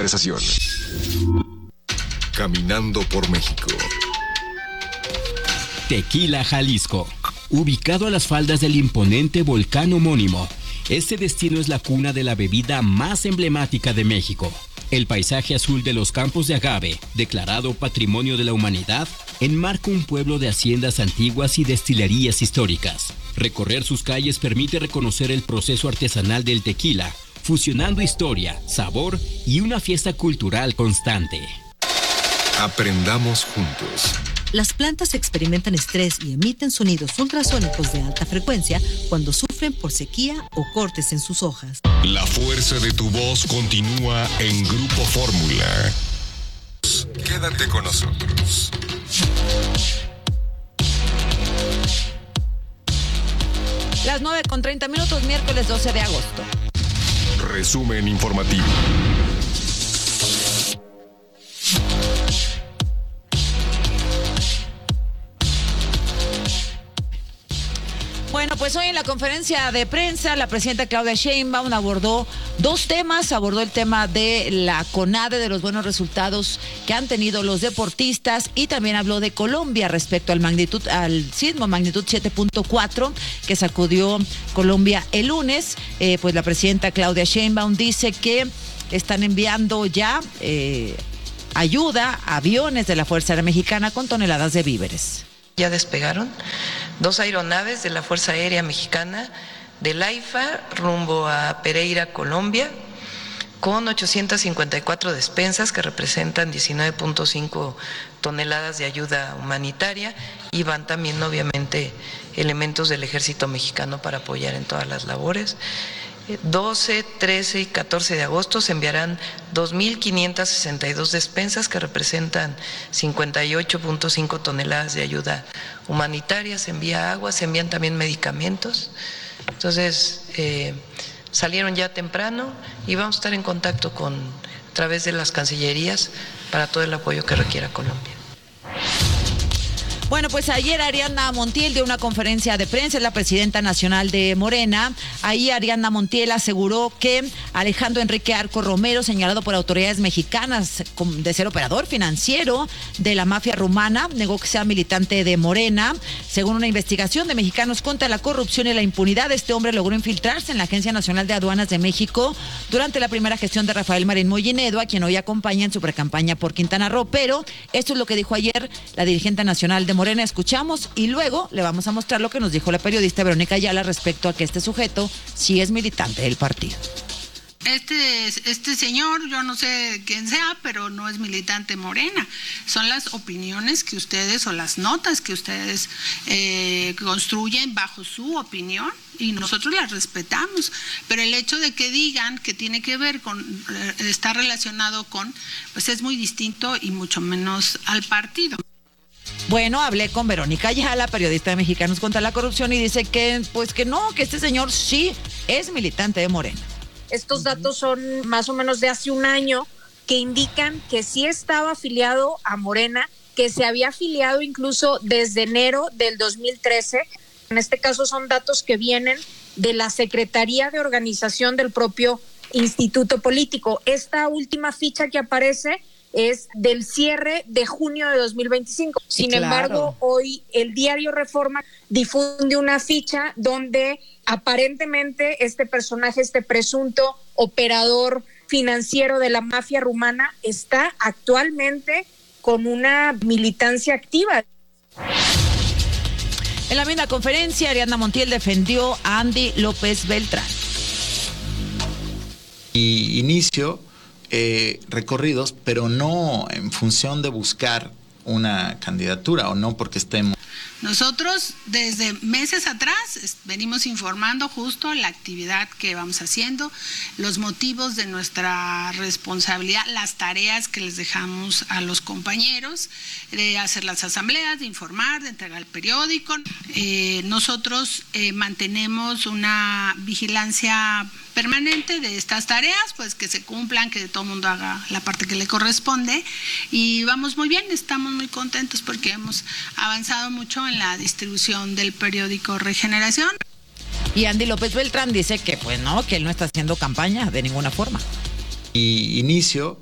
conversación. Caminando por México. Tequila, Jalisco. Ubicado a las faldas del imponente volcán homónimo, este destino es la cuna de la bebida más emblemática de México. El paisaje azul de los campos de agave, declarado Patrimonio de la Humanidad, enmarca un pueblo de haciendas antiguas y destilerías históricas. Recorrer sus calles permite reconocer el proceso artesanal del tequila, fusionando historia, sabor y una fiesta cultural constante. Aprendamos juntos. Las plantas experimentan estrés y emiten sonidos ultrasónicos de alta frecuencia cuando sufren por sequía o cortes en sus hojas. La fuerza de tu voz continúa en Grupo Fórmula. Quédate con nosotros. Las 9:30, miércoles 12 de agosto. Resumen informativo. Bueno, pues hoy en la conferencia de prensa, la presidenta Claudia Sheinbaum abordó dos temas. Abordó el tema de la CONADE, de los buenos resultados que han tenido los deportistas, y también habló de Colombia respecto al sismo magnitud 7.4 que sacudió Colombia el lunes. Pues la presidenta Claudia Sheinbaum dice que están enviando ya ayuda, aviones de la Fuerza Aérea Mexicana con toneladas de víveres. Ya despegaron 2 aeronaves de la Fuerza Aérea Mexicana del AIFA rumbo a Pereira, Colombia, con 854 despensas que representan 19.5 toneladas de ayuda humanitaria, y van también obviamente elementos del Ejército Mexicano para apoyar en todas las labores. 12, 13 y 14 de agosto se enviarán 2.562 despensas que representan 58.5 toneladas de ayuda humanitaria. Se envía agua, se envían también medicamentos. Entonces, salieron ya temprano y vamos a estar en contacto a través de las cancillerías para todo el apoyo que requiera Colombia. Bueno, pues ayer Ariadna Montiel dio una conferencia de prensa, es la presidenta nacional de Morena. Ahí Ariadna Montiel aseguró que Alejandro Enrique Arco Romero, señalado por autoridades mexicanas de ser operador financiero de la mafia rumana, negó que sea militante de Morena. Según una investigación de Mexicanos contra la Corrupción y la Impunidad, este hombre logró infiltrarse en la Agencia Nacional de Aduanas de México durante la primera gestión de Rafael Marín Mollinedo, a quien hoy acompaña en su precampaña por Quintana Roo. Pero esto es lo que dijo ayer la dirigente nacional de Morena. Escuchamos y luego le vamos a mostrar lo que nos dijo la periodista Verónica Ayala respecto a que este sujeto sí es militante del partido. Este señor, yo no sé quién sea, pero no es militante Morena. Son las opiniones que ustedes o las notas que ustedes construyen bajo su opinión, y nosotros las respetamos. Pero el hecho de que digan que tiene que ver con, está relacionado con, pues es muy distinto y mucho menos al partido. Bueno, hablé con Verónica Ayala, periodista de Mexicanos contra la Corrupción, y dice que no, que este señor sí es militante de Morena. Estos datos son más o menos de hace un año, que indican que sí estaba afiliado a Morena, que se había afiliado incluso desde enero del 2013. En este caso son datos que vienen de la Secretaría de Organización del propio Instituto Político. Esta última ficha que aparece es del cierre de junio de 2025. Sin embargo, hoy el diario Reforma difunde una ficha donde aparentemente este personaje, este presunto operador financiero de la mafia rumana, está actualmente con una militancia activa. En la misma conferencia, Ariadna Montiel defendió a Andy López Beltrán. Y inicio recorridos, pero no en función de buscar una candidatura o no porque estemos. Nosotros desde meses atrás venimos informando justo la actividad que vamos haciendo, los motivos de nuestra responsabilidad, las tareas que les dejamos a los compañeros, de hacer las asambleas, de informar, de entregar el periódico. Nosotros mantenemos una vigilancia permanente de estas tareas, pues que se cumplan, que todo el mundo haga la parte que le corresponde, y vamos muy bien, estamos muy contentos porque hemos avanzado mucho en la distribución del periódico Regeneración. Y Andy López Beltrán dice que pues no, que él no está haciendo campaña de ninguna forma. Y inicio